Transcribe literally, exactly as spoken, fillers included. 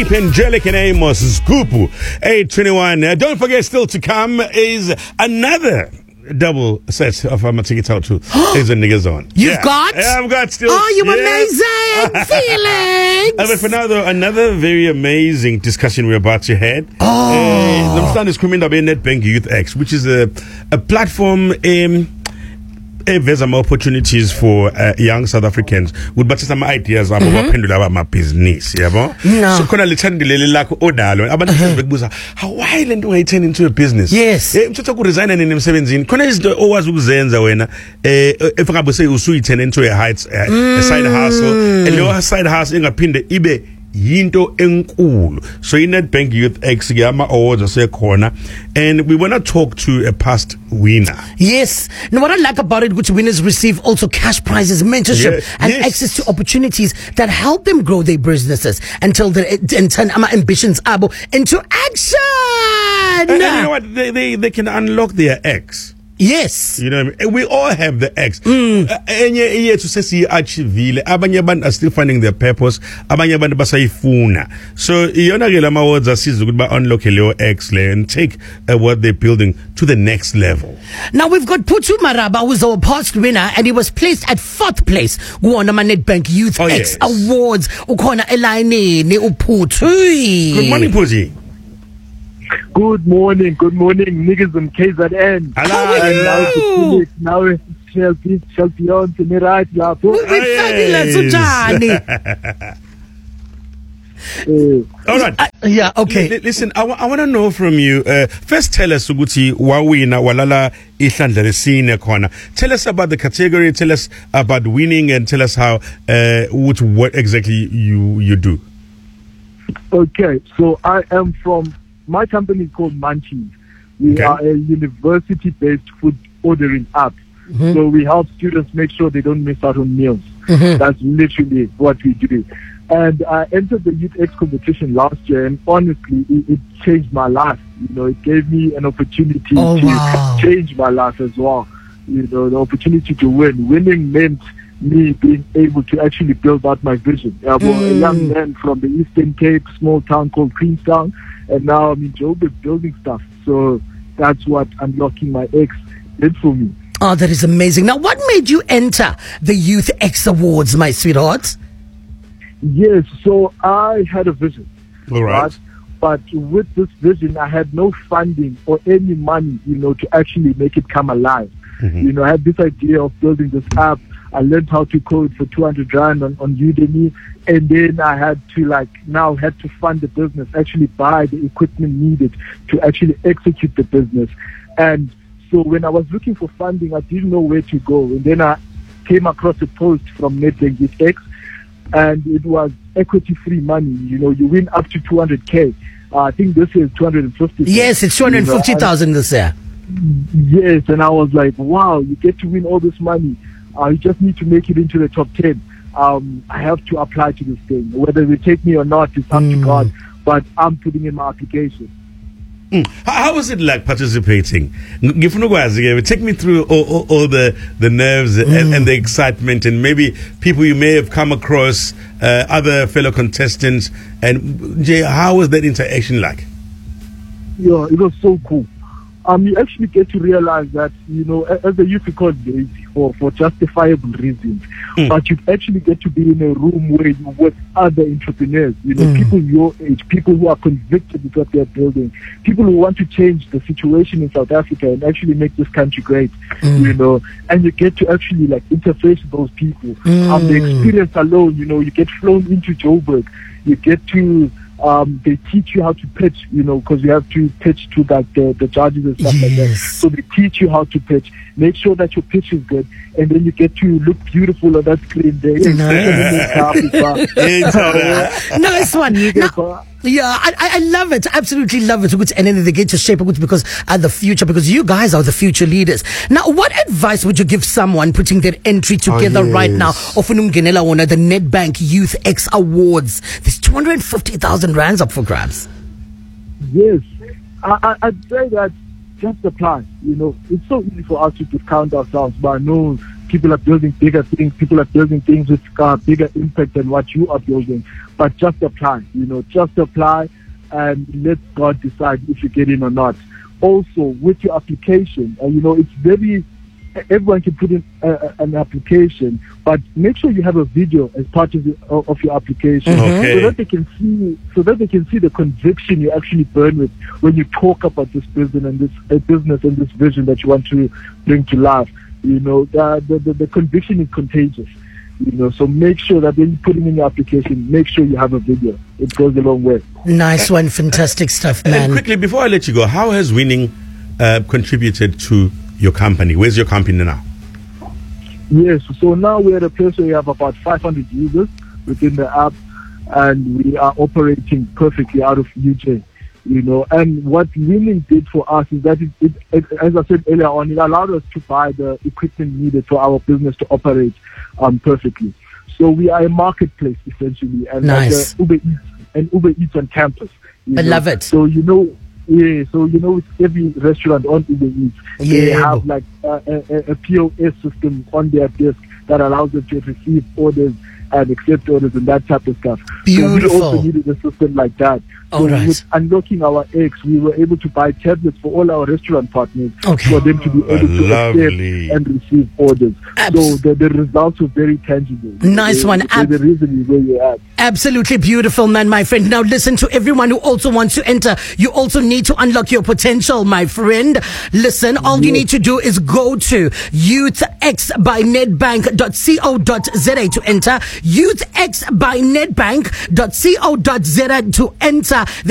Angelic and Amos Scoop eight twenty-one. Uh, don't forget, still to come is another double set of um, tickets out to is a niggas on. You've yeah. got? Yeah, I've got still. Oh, you yeah. amazing feelings. Uh, but for now, though, another very amazing discussion we're about to head. Oh. Uh, the is coming up in NetBank Youth X, which is a a platform. Um, There's some opportunities for uh, young South Africans with but some ideas about my business. Yeah, no. So kuna lithandile lakho odalo abantu bekubuza how why le nto turn into a business. Yes. Eh mthatha ku resign nini emsebenzini khona izinto owazi ukuzenza wena eh if ngabe say usuyi turn into a heights uh, mm. a side hustle and your side hustle ingaphinde ibe yinto enkulu. So in NetBank Youth X Gama Awards asekhona, and we want to talk to a past winner. Yes. Now what I like about it, which winners receive also cash prizes, mentorship, yeah. and yes. access to opportunities that help them grow their businesses until they and turn our ambitions abo into action. And, and you know what? They, they they can unlock their X. Yes. You know what I mean? We all have the X. Mm. Enye iye to say achievile abanye abantu are still finding their purpose, abanye abantu basayifuna. So iyona ke lama awards asiza ukuthi ba unlock leyo X le and take uh, what they're building to the next level. Now we've got Putu Maraba, who's our past winner, and he was placed at fourth place kuwona ma NetBank Youth oh, X yes. Awards. Ukhona elayinini uPhutu. Good morning, Puti. Good morning, good morning, niggas and K Z N. Hello. And now it's now it's shall be on to me right now. All right. Uh, yeah, okay. L- listen, I, w- I want to know from you. Uh, first, tell us ukuthi wawina walala ihlandla lesine khona. Tell us about the category. Tell us about winning, and tell us how uh, what, what exactly you you do. Okay, so I am from. My company is called Munchies. We okay. are a university-based food ordering app. Mm-hmm. So we help students make sure they don't miss out on meals. Mm-hmm. That's literally what we do. And I entered the Youth X competition last year, and honestly, it, it changed my life. You know, it gave me an opportunity oh, to wow. change my life as well. You know, the opportunity to win. Winning meant me being able to actually build out my vision. I was mm. a young man from the Eastern Cape, small town called Queenstown, and now I'm in Joburg building stuff. So that's what unlocking my X did for me. Oh, that is amazing. Now, what made you enter the Youth X Awards, my sweetheart? Yes, so I had a vision. All right. right? But with this vision, I had no funding or any money, you know, to actually make it come alive. Mm-hmm. You know, I had this idea of building this app. I learned how to code for two hundred rand on, on Udemy. And then I had to like now had to fund the business, actually buy the equipment needed to actually execute the business. And so when I was looking for funding, I didn't know where to go. And then I came across a post from NetBank Youth X, and it was equity-free money. You know, you win up to two hundred K. Uh, I think this year is two hundred fifty. Yes, it's two hundred fifty thousand you know, this year. Yes, and I was like, wow, you get to win all this money. Uh, you just need to make it into the top ten. Um, I have to apply to this thing. Whether they take me or not, it's up mm. to God. But I'm putting in my application. Mm. How, how was it like participating? Take me through all, all, all the, the nerves mm. and, and the excitement, and maybe people you may have come across, uh, other fellow contestants. And Jay, how was that interaction like? Yeah, it was so cool. Um, you actually get to realize that, you know, as a youth, we call it lazy for, for justifiable reasons. Mm. But you actually get to be in a room where you with other entrepreneurs, you know, mm. people your age, people who are convicted with what they're building, people who want to change the situation in South Africa and actually make this country great, mm. you know, and you get to actually like interface with those people. Mm. Um, the experience alone, you know, you get flown into Joburg, you get to Um, they teach you how to pitch, you know, because you have to pitch to like the, the judges and stuff yes. like that. So they teach you how to pitch. Make sure that your pitch is good, and then you get to look beautiful on that screen there. Nice one. Now, yeah, I, I love it. Absolutely love it. And then they get to shape it because at the future, because you guys are the future leaders. Now, what advice would you give someone putting their entry together oh, yes. right now of the NetBank Youth X Awards? There's two hundred fifty thousand rands up for grabs. Yes, I, I, I'd say that just apply. You know, it's so easy for us to discount ourselves, but no, people are building bigger things. People are building things with uh, bigger impact than what you are building. But just apply, you know, just apply and let God decide if you get in or not. Also, with your application, uh, you know, it's very, everyone can put in uh, an application, but make sure you have a video as part of, the, of your application, Okay. so that they can see, so that they can see the conviction you actually burn with when you talk about this business and this uh, business and this vision that you want to bring to life. You know, the the, the, the conviction is contagious. You know, so make sure that when you put it in your application, make sure you have a video. It goes a long way. Nice one, fantastic stuff, And man. quickly, before I let you go, how has winning uh, contributed to your company? Where's your company now? Yes, so now we're at a place where we have about five hundred users within the app, and we are operating perfectly out of U J. You know, and what winning did for us is that it, it, it, as I said earlier on, it allowed us to buy the equipment needed for our business to operate um, perfectly. So we are a marketplace essentially, and Nice. like a Uber Eats, and Uber Eats on campus. you I know. love it. So you know, yeah. So you know, with every restaurant on Uber Eats, they Yeah. have like a, a, a P O S system on their desk that allows them to receive orders and accept orders and that type of stuff. Beautiful. So we also needed a system like that. So All right. with unlocking our X, we were able to buy tablets for all our restaurant partners Okay. for them to be able to Lovely. accept and receive orders. Abs- so the, the results were very tangible. Nice They- one. they're Ab- the reason where you're at. Absolutely beautiful, man, my friend. Now listen, to everyone who also wants to enter, you also need to unlock your potential, my friend. Listen, all you need to do is go to youth x by nedbank dot co dot za to enter. youth x by nedbank dot co dot za to enter.